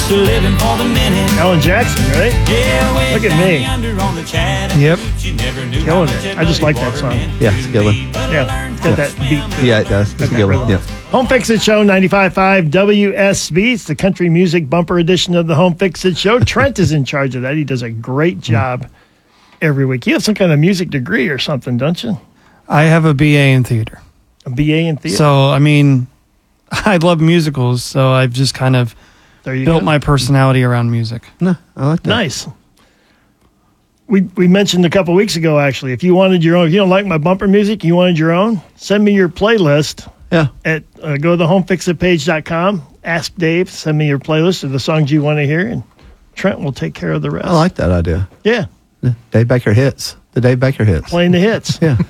to living for the minute. Alan Jackson, right? Yeah, look at me. Yep. Killing it. I just like that song. Yeah, it's a good one. Yeah, it's got that beat to it. Yeah, it does. It's a good one. Yeah. Home Fix It Show, 95.5 WSB. It's the country music bumper edition of the Home Fix It Show. Trent is in charge of that. He does a great job every week. You have some kind of music degree or something, don't you? I have a BA in theater. A BA in theater? So, I mean, I love musicals, so I've just kind of built my personality around music. No, I like that. Nice. We mentioned a couple weeks ago, actually, if you wanted your own, if you don't like my bumper music, you wanted your own, send me your playlist. Yeah. At go to the homefixitpage.com, ask Dave, send me your playlist of the songs you want to hear, and Trent will take care of the rest. I like that idea. Yeah. Dave Baker hits. The Dave Baker hits. Playing the hits. Yeah.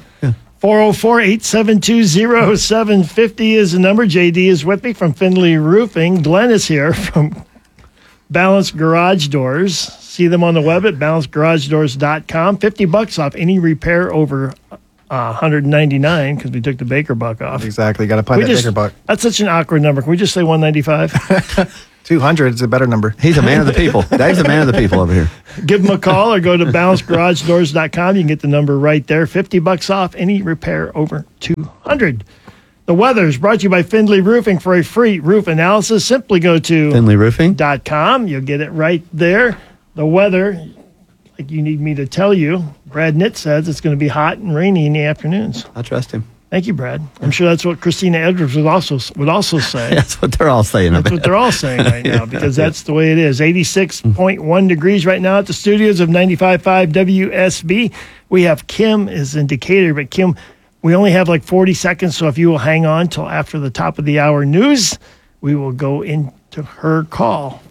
404-872-0750 is the number. JD is with me from Findlay Roofing. Glenn is here from Balance Garage Doors. See them on the web at balancegaragedoors.com. $50 off any repair over $199 because we took the Baker buck off. Exactly. Got to play that Baker buck. That's such an awkward number. Can we just say $195? 200 is a better number. He's a man of the people. Dave's a man of the people over here. Give him a call or go to balancegaragedoors.com. You can get the number right there. $50 off any repair over $200. The weather is brought to you by Findlay Roofing. For a free roof analysis, simply go to FindlayRoofing.com. You'll get it right there. The weather, like you need me to tell you, Brad Nitt says it's going to be hot and rainy in the afternoons. I trust him. Thank you, Brad. I'm sure that's what Christina Edwards would also say. That's what they're all saying. That's what they're all saying right now because that's the way it is. 86.1 degrees right now at the studios of 95.5 WSB. We have Kim is in Decatur, but Kim, we only have like 40 seconds, so if you will hang on till after the top of the hour news, we will go into her call.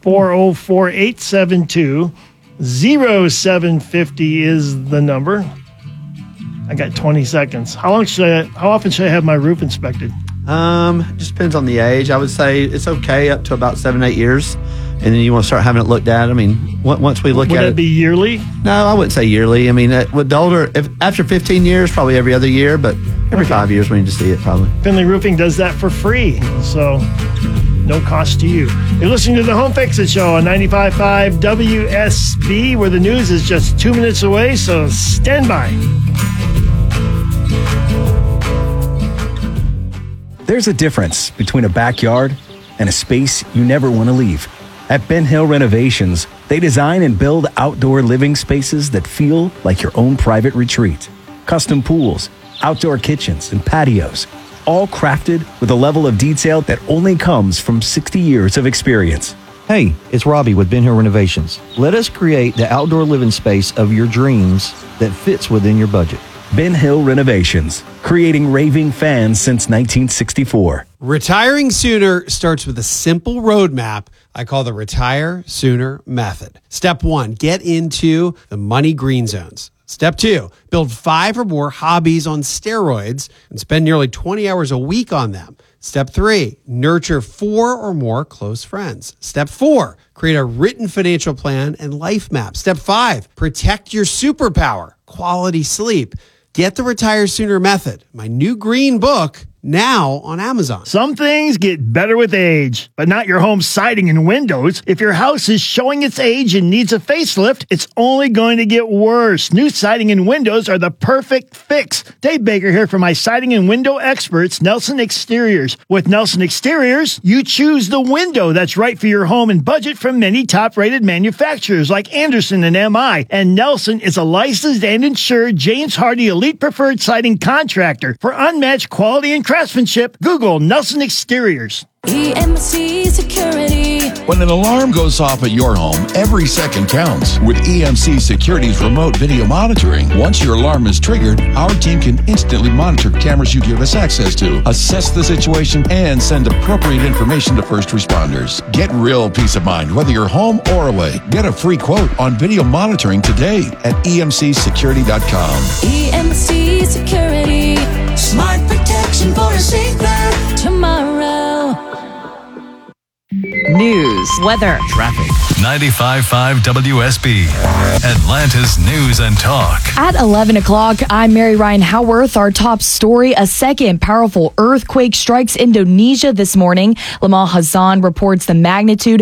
404-872-0750 is the number. I got 20 seconds. How often should I have my roof inspected? Just depends on the age. I would say it's okay up to about 7-8 years, and then you want to start having it looked at. I mean, once we look at it, would it be yearly? No, I wouldn't say yearly. I mean, with the older, after 15 years, probably every other year, but every 5 years we need to see it probably. Findlay Roofing does that for free, so no cost to you. You're listening to the Home Fix It Show on 95.5 WSB, where the news is just 2 minutes away, so stand by. There's a difference between a backyard and a space you never want to leave. At Ben Hill Renovations, they design and build outdoor living spaces that feel like your own private retreat. Custom pools, outdoor kitchens, and patios, all crafted with a level of detail that only comes from 60 years of experience. Hey, it's Robbie with Ben Hill Renovations. Let us create the outdoor living space of your dreams that fits within your budget. Ben Hill Renovations, creating raving fans since 1964. Retiring sooner starts with a simple roadmap I call the Retire Sooner Method. Step 1, get into the money green zones. Step 2, build 5 or more hobbies on steroids and spend nearly 20 hours a week on them. Step 3, nurture 4 or more close friends. Step 4, create a written financial plan and life map. Step 5, protect your superpower, quality sleep. Get the Retire Sooner Method, my new green book, now on Amazon. Some things get better with age, but not your home siding and windows. If your house is showing its age and needs a facelift, it's only going to get worse. New siding and windows are the perfect fix. Dave Baker here for my siding and window experts, Nelson Exteriors. With Nelson Exteriors, you choose the window that's right for your home and budget from many top-rated manufacturers like Anderson and MI. And Nelson is a licensed and insured James Hardie Elite Preferred Siding contractor. For unmatched quality and craftsmanship, Google Nelson Exteriors. EMC Security. When an alarm goes off at your home, every second counts. With EMC Security's remote video monitoring, once your alarm is triggered, our team can instantly monitor cameras you give us access to, assess the situation, and send appropriate information to first responders. Get real peace of mind whether you're home or away. Get a free quote on video monitoring today at emcsecurity.com. EMC Security. Smart protection for a safer tomorrow. news, weather, traffic. 95.5 WSB, Atlanta's News and Talk. At 11 o'clock, I'm Mary Ryan Howarth. Our top story, a second powerful earthquake strikes Indonesia this morning. Lamal Hassan reports the magnitude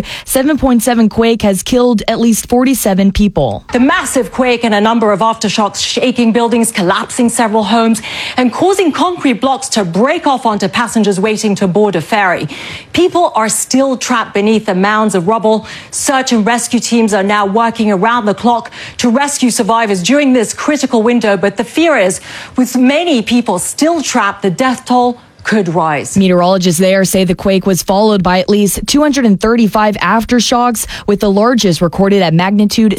7.7 quake has killed at least 47 people. The massive quake and a number of aftershocks shaking buildings, collapsing several homes, and causing concrete blocks to break off onto passengers waiting to board a ferry. People are still trapped beneath the mounds of rubble. Search and rescue teams are now working around the clock to rescue survivors during this critical window. But the fear is, with many people still trapped, the death toll could rise. Meteorologists there say the quake was followed by at least 235 aftershocks, with the largest recorded at magnitude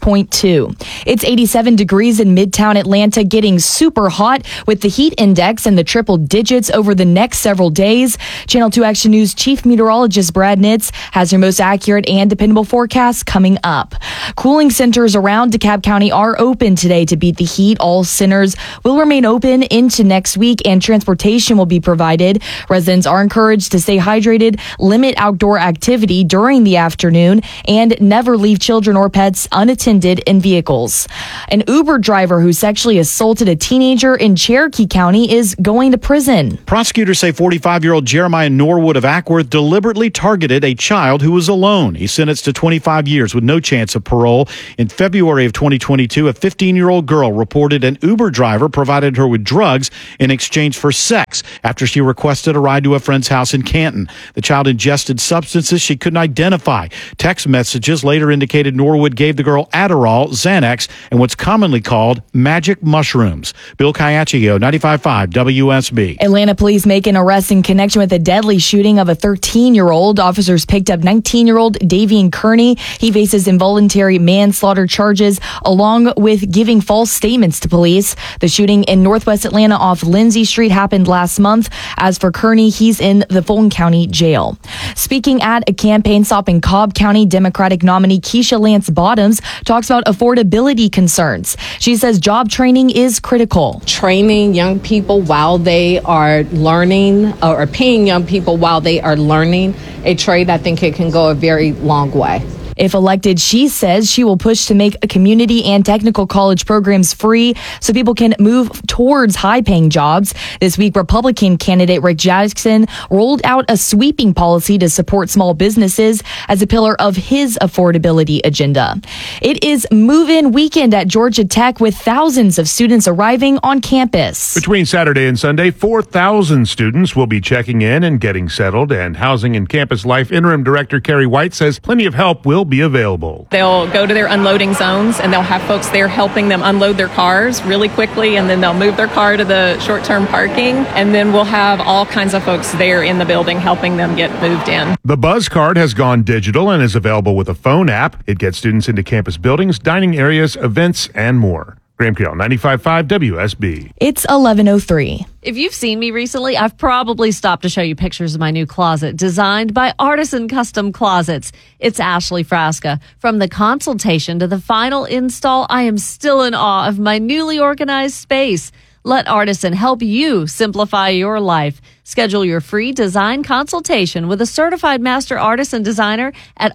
6.2. It's 87 degrees in Midtown Atlanta, getting super hot with the heat index in the triple digits over the next several days. Channel 2 Action News Chief Meteorologist Brad Nitz has your most accurate and dependable forecast coming up. Cooling centers around DeKalb County are open today to beat the heat. All centers will remain open into next week, and transportation will be provided. Residents are encouraged to stay hydrated, limit outdoor activity during the afternoon, and never leave children or pets unattended in vehicles. An Uber driver who sexually assaulted a teenager in Cherokee County is going to prison. Prosecutors say 45-year-old Jeremiah Norwood of Ackworth deliberately targeted a child who was alone. He's sentenced to 25 years with no chance of parole. In February of 2022, a 15-year-old girl reported an Uber driver provided her with drugs in exchange for sex after she requested a ride to a friend's house in Canton. The child ingested substances she couldn't identify. Text messages later indicated Norwood gave the girl Adderall, Xanax, and what's commonly called magic mushrooms. Bill Caiaccio, 95.5 WSB. Atlanta police make an arrest in connection with a deadly shooting of a 13-year-old. Officers picked up 19-year-old Davian Kearney. He faces involuntary manslaughter charges along with giving false statements to police. The shooting in Northwest Atlanta off Lindsay Street happened last month. As for Kearney, he's in the Fulton County Jail. Speaking at a campaign stop in Cobb County, Democratic nominee Keisha Lance Bottoms talks about affordability concerns. She says job training is critical. Training young people while they are learning, or paying young people while they are learning a trade, I think it can go a very long way. If elected, she says she will push to make community and technical college programs free so people can move towards high-paying jobs. This week, Republican candidate Rick Jackson rolled out a sweeping policy to support small businesses as a pillar of his affordability agenda. It is move-in weekend at Georgia Tech with thousands of students arriving on campus. Between Saturday and Sunday, 4,000 students will be checking in and getting settled, and Housing and Campus Life Interim Director Carrie White says plenty of help will be available. They'll go to their unloading zones and they'll have folks there helping them unload their cars really quickly, and then they'll move their car to the short-term parking, and then we'll have all kinds of folks there in the building helping them get moved in. The Buzz Card has gone digital and is available with a phone app. It gets students into campus buildings, dining areas, events, and more. Graham Creel, 95.5 WSB. It's 11:03. If you've seen me recently, I've probably stopped to show you pictures of my new closet designed by Artisan Custom Closets. It's Ashley Frasca. From the consultation to the final install, I am still in awe of my newly organized space. Let Artisan help you simplify your life. Schedule your free design consultation with a certified master artisan designer at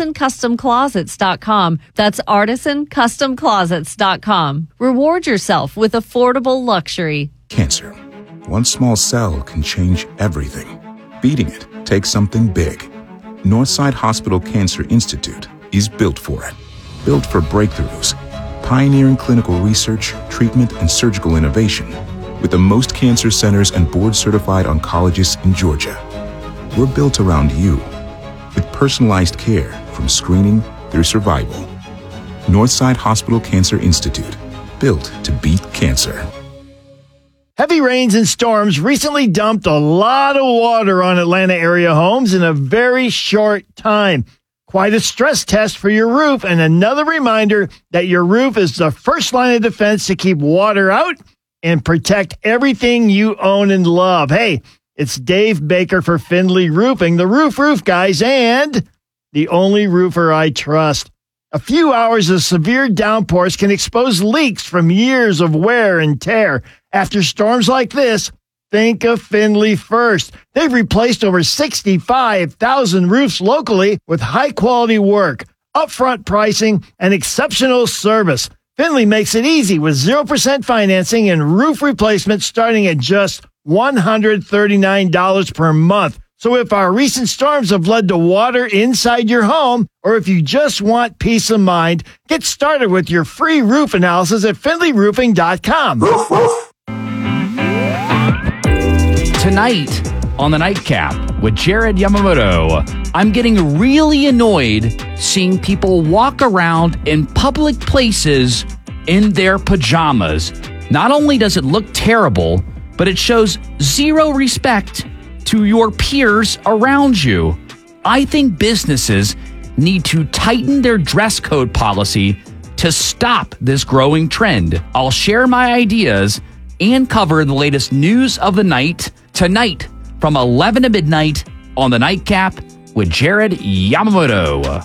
artisancustomclosets.com. That's artisancustomclosets.com. Reward yourself with affordable luxury. Cancer. One small cell can change everything. Beating it takes something big. Northside Hospital Cancer Institute is built for it. Built for breakthroughs. Pioneering clinical research, treatment, and surgical innovation with the most cancer centers and board-certified oncologists in Georgia. We're built around you with personalized care from screening through survival. Northside Hospital Cancer Institute, built to beat cancer. Heavy rains and storms recently dumped a lot of water on Atlanta area homes in a very short time. Quite a stress test for your roof, and another reminder that your roof is the first line of defense to keep water out and protect everything you own and love. Hey, it's Dave Baker for Findlay Roofing, the roof guys, and the only roofer I trust. A few hours of severe downpours can expose leaks from years of wear and tear. After storms like this, think of Findlay first. They've replaced over 65,000 roofs locally with high-quality work, upfront pricing, and exceptional service. Findlay makes it easy with 0% financing and roof replacement starting at just $139 per month. So if our recent storms have led to water inside your home, or if you just want peace of mind, get started with your free roof analysis at FindlayRoofing.com. Tonight on the Nightcap with Jared Yamamoto, I'm getting really annoyed seeing people walk around in public places in their pajamas. Not only does it look terrible, but it shows zero respect to your peers around you. I think businesses need to tighten their dress code policy to stop this growing trend. I'll share my ideas and cover the latest news of the night tonight from 11 to midnight on the Nightcap with Jared Yamamoto.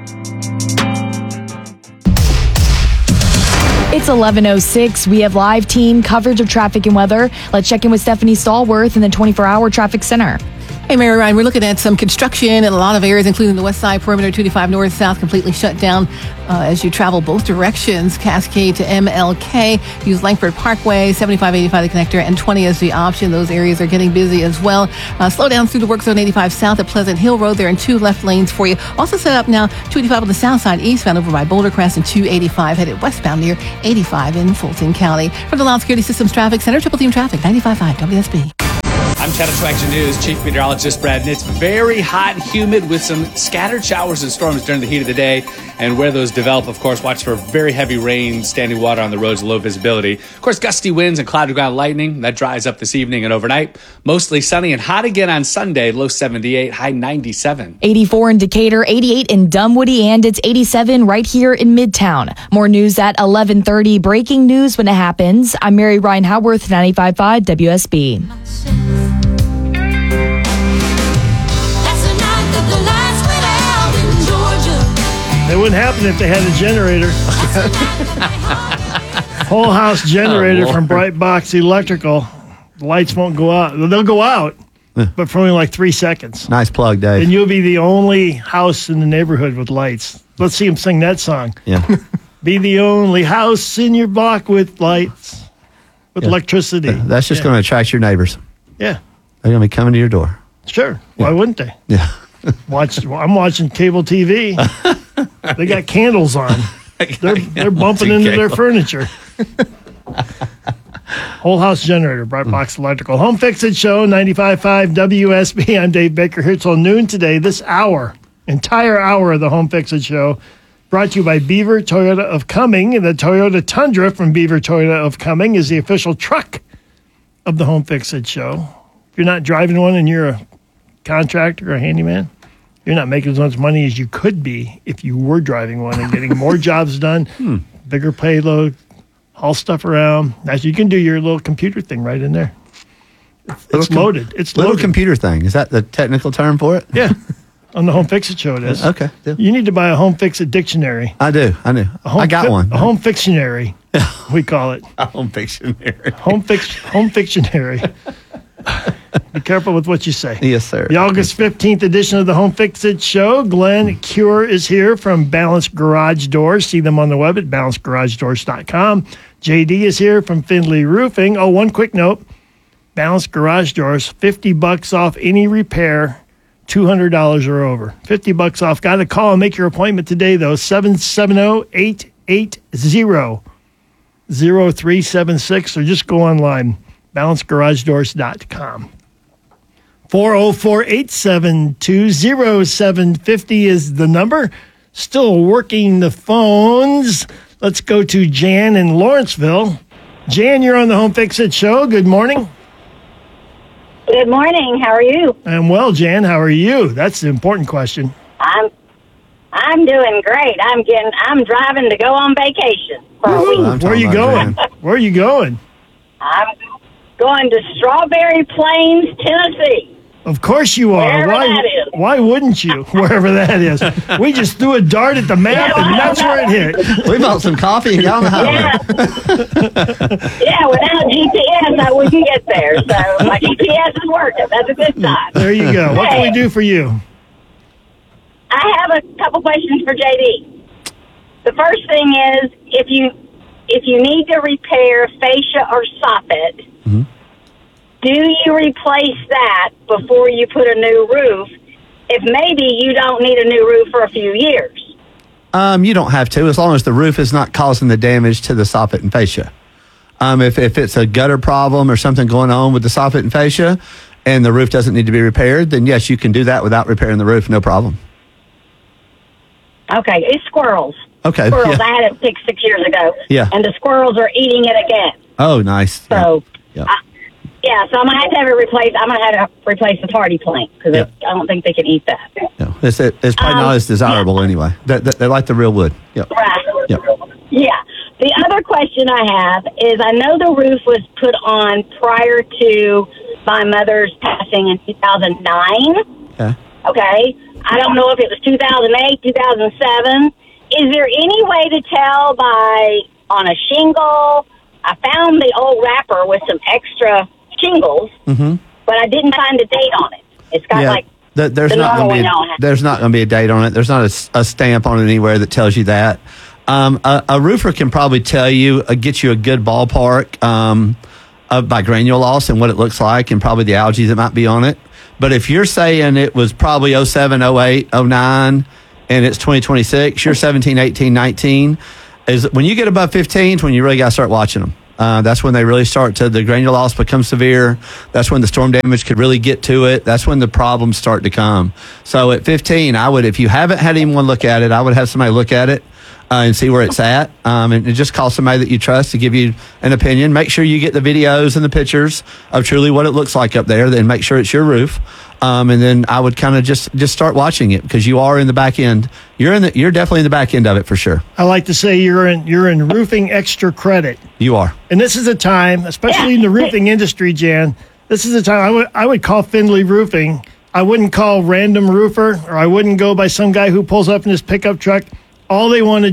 It's 11:06. We have live team coverage of traffic and weather. Let's check in with Stephanie Stallworth in the 24-hour traffic center. Hey, Mary Ryan, we're looking at some construction in a lot of areas, including the west side perimeter, 285 north, south, completely shut down as you travel both directions, Cascade to MLK. Use Langford Parkway, 7585 the connector, and 20 as the option. Those areas are getting busy as well. Slow down through the work zone 85 south at Pleasant Hill Road. There are 2 left lanes for you. Also set up now 285 on the south side, eastbound over by Boulder Crest, and 285 headed westbound near 85 in Fulton County. From the Loud Security Systems Traffic Center, Triple Team Traffic, 95.5 WSB. I'm Channel 2 Action News Chief Meteorologist Brad Nitz. Very hot and humid with some scattered showers and storms during the heat of the day. And where those develop, of course, watch for very heavy rain, standing water on the roads, low visibility. Of course, gusty winds and cloud to ground lightning. That dries up this evening and overnight. Mostly sunny and hot again on Sunday. Low 78, high 97. 84 in Decatur, 88 in Dunwoody, and it's 87 right here in Midtown. More news at 11:30. Breaking news when it happens. I'm Mary Ryan Howarth, 95.5 WSB. It wouldn't happen if they had a generator. Whole house generator from Brightbox Electrical. The lights won't go out. They'll go out, but for only like 3 seconds. Nice plug, Dave. And you'll be the only house in the neighborhood with lights. Let's see him sing that song. Yeah. Be the only house in your block with lights, with electricity. That's just going to attract your neighbors. Yeah. They're going to be coming to your door. Sure. Why wouldn't they? Yeah. I'm watching cable TV. They got candles on. They're bumping into their furniture. Whole house generator, Brightbox Electrical. Home Fix It Show, 95.5 WSB. I'm Dave Baker here till noon today. This entire hour of the Home Fix It Show, brought to you by Beaver Toyota of Cumming. And the Toyota Tundra from Beaver Toyota of Cumming is the official truck of the Home Fix It Show. If you're not driving one and you're a contractor or a handyman, you're not making as much money as you could be if you were driving one and getting more jobs done, bigger payload, haul stuff around. Now you can do your little computer thing right in there. It's loaded. It's little loaded. computer thing. Is that the technical term for it? Yeah. On the Home Fix It Show it is. Okay. Yeah. You need to buy a Home Fix It dictionary. I do. I got one. A Home Fictionary, we call it. A Home Fictionary. Home Fictionary. Be careful with what you say. Yes, sir. The August 15th edition of the Home Fix It Show. Glenn Cure is here from Balanced Garage Doors. See them on the web at balancedgaragedoors.com. JD is here from Findlay Roofing. Oh, one quick note. Balanced Garage Doors, $50 off any repair, $200 or over. $50 off. Got to call and make your appointment today, though. 770-880-0376, or just go online. balancedgaragedoors.com. 404-872-0750 is the number. Still working the phones. Let's go to Jan in Lawrenceville. Jan, you're on the Home Fix It Show. Good morning. Good morning. How are you? I'm well, Jan. How are you? That's the important question. I'm doing great. I'm driving to go on vacation for a week. Where are you going? Where are you going? I'm going to Strawberry Plains, Tennessee. Of course you are. Wherever that is. Why wouldn't you? Wherever that is. We just threw a dart at the map, and that's where it hit. We bought some coffee and got on the highway. Yeah, without GPS, I wouldn't get there. So my GPS is working. That's a good sign. There you go. What can we do for you? I have a couple questions for JD. The first thing is, if you need to repair fascia or soffit, do you replace that before you put a new roof? If maybe you don't need a new roof for a few years. You don't have to, as long as the roof is not causing the damage to the soffit and fascia. If it's a gutter problem or something going on with the soffit and fascia, and the roof doesn't need to be repaired, then yes, you can do that without repairing the roof, no problem. Okay, it's squirrels. Okay. Squirrels. Yeah. I had it fixed 6 years ago. Yeah. And the squirrels are eating it again. Oh, nice. So, Yeah. so I'm going to have to replace. I'm going to have to replace the party plank because I don't think they can eat that. No, it's probably not as desirable anyway. They like the real wood. Yep. Right. Yep. Yeah. The other question I have is, I know the roof was put on prior to my mother's passing in 2009. Okay. Okay. I don't know if it was 2008, 2007. Is there any way to tell on a shingle? I found the old wrapper with some extra shingles, but I didn't find a date on it. It's got there's not going to be a date on it. There's not a stamp on it anywhere that tells you that. A roofer can probably tell you, get you a good ballpark by granule loss and what it looks like, and probably the algae that might be on it. But if you're saying it was probably 07, 08, 09, and it's 2026, you're 17, 18, 19, is when you get above 15 is when you really got to start watching them. That's when they really start the granule loss becomes severe. That's when the storm damage could really get to it. That's when the problems start to come. So at 15, if you haven't had anyone look at it, I would have somebody look at it and see where it's at. And just call somebody that you trust to give you an opinion. Make sure you get the videos and the pictures of truly what it looks like up there. Then make sure it's your roof. And then I would kind of just start watching it, because you are in the back end. You're definitely in the back end of it for sure. I like to say you're in roofing extra credit. You are. And this is a time, especially in the roofing industry, Jan, this is a time I would call Findlay Roofing. I wouldn't call random roofer, or I wouldn't go by some guy who pulls up in his pickup truck. All they're going to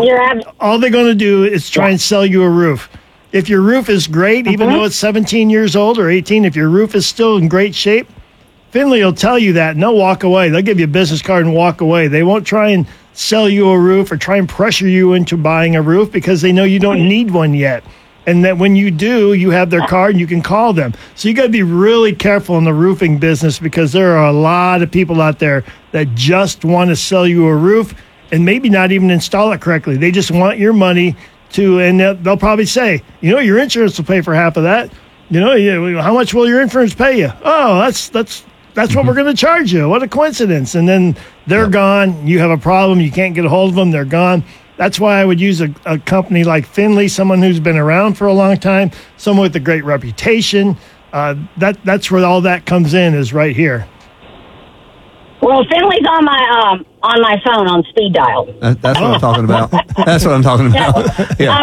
do is try and sell you a roof. If your roof is great, even though it's 17 years old or 18, if your roof is still in great shape, Findlay will tell you that, and they'll walk away. They'll give you a business card and walk away. They won't try and sell you a roof or try and pressure you into buying a roof, because they know you don't need one yet. And that when you do, you have their card and you can call them. So you got to be really careful in the roofing business, because there are a lot of people out there that just want to sell you a roof and maybe not even install it correctly. They just want your money and they'll probably say, your insurance will pay for half of that. How much will your insurance pay you? Oh, that's what we're going to charge you. What a coincidence. And then they're gone. You have a problem. You can't get a hold of them. They're gone. That's why I would use a company like Findlay, someone who's been around for a long time, someone with a great reputation. That's where all that comes in, is right here. Well, Findlay's on my phone on speed dial. That's what I'm talking about. That's what I'm talking about. Yeah.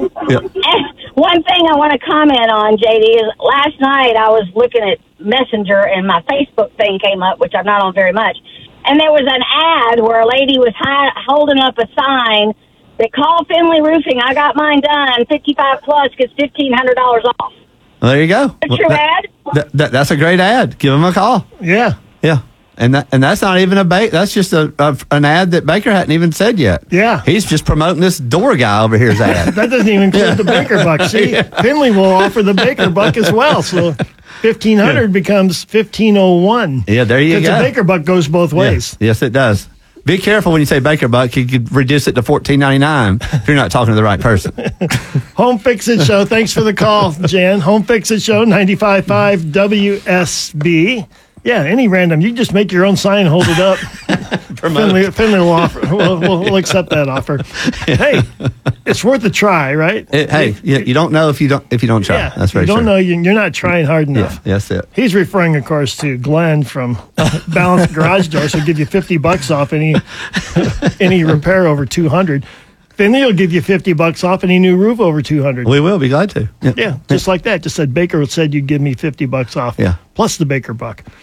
One thing I want to comment on, JD, is last night I was looking at Messenger and my Facebook thing came up, which I'm not on very much. And there was an ad where a lady was holding up a sign that called Findlay Roofing. I got mine done. 55 plus gets $1,500 off. Well, there you go. That's your ad? That's a great ad. Give them a call. Yeah. Yeah. And that's not even that's just an ad that Baker hadn't even said yet. Yeah. He's just promoting this door guy over here's ad. That doesn't even include the Baker buck. See, Findlay will offer the Baker buck as well. So 1,500 becomes 1,501. Yeah, there you go. Because the Baker buck goes both ways. Yeah. Yes, it does. Be careful when you say Baker buck. You could reduce it to $14.99 if you're not talking to the right person. Home Fix It Show. Thanks for the call, Jan. Home Fix It Show, 95.5 WSB. Yeah, any random. You just make your own sign and hold it up. Findlay will offer. We'll accept that offer. Hey, it's worth a try, right? You don't know if you don't try. Yeah, that's very true. You don't know. You're not trying hard enough. Yeah, that's it. He's referring, of course, to Glenn from Balanced Garage Doors. He'll give you $50 off any repair over $200. Findlay will give you $50 off any new roof over $200. We will be glad to. Yeah, just like that. Just said Baker said you'd give me $50 off. Yeah. Plus the Baker buck.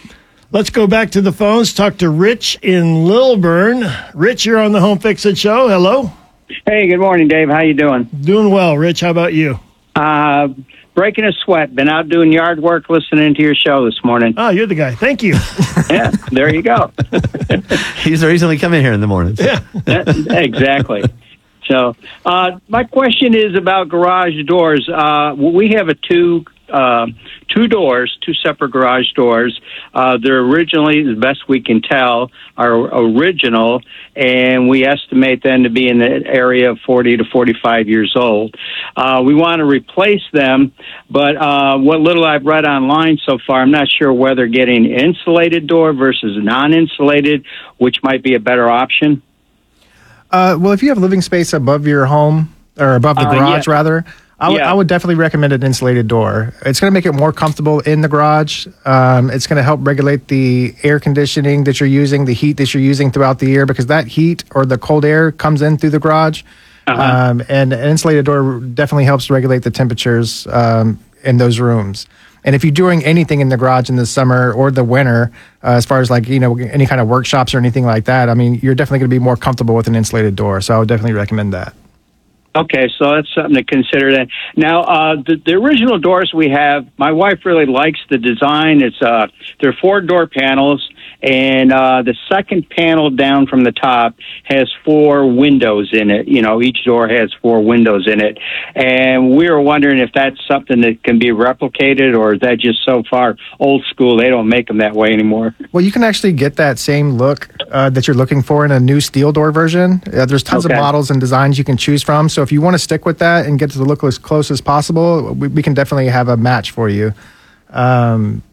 Let's go back to the phones. Talk to Rich in Lilburn. Rich, you're on the Home Fix It show. Hello. Hey, good morning, Dave. How you doing? Doing well, Rich. How about you? Breaking a sweat. Been out doing yard work, listening to your show this morning. Oh, you're the guy. Thank you. Yeah, there you go. He's the reason we come in here in the mornings. Yeah, exactly. So, my question is about garage doors. We have two separate garage doors. They're originally, the best we can tell, are original, and we estimate them to be in the area of 40 to 45 years old. We want to replace them, but what little I've read online so far, I'm not sure whether getting insulated door versus non-insulated, which might be a better option. Well, if you have living space above your home, or above the garage, rather, I would definitely recommend an insulated door. It's going to make it more comfortable in the garage. It's going to help regulate the air conditioning that you're using, the heat that you're using throughout the year, because that heat or the cold air comes in through the garage. And an insulated door definitely helps regulate the temperatures in those rooms. And if you're doing anything in the garage in the summer or the winter, as far as any kind of workshops or anything like that, I mean, you're definitely going to be more comfortable with an insulated door. So I would definitely recommend that. Okay, so that's something to consider then. Now, the original doors we have, my wife really likes the design. They're 4-door panels, and the second panel down from the top has 4 windows in it. Each door has 4 windows in it. And we were wondering if that's something that can be replicated, or is that just so far old school, they don't make them that way anymore? Well, you can actually get that same look that you're looking for in a new steel door version. There's tons of models and designs you can choose from. So if you want to stick with that and get to the look as close as possible, we can definitely have a match for you.